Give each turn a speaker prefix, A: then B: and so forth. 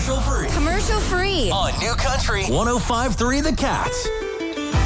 A: Commercial free.
B: Commercial free.
A: On New Country 105.3 The Cat.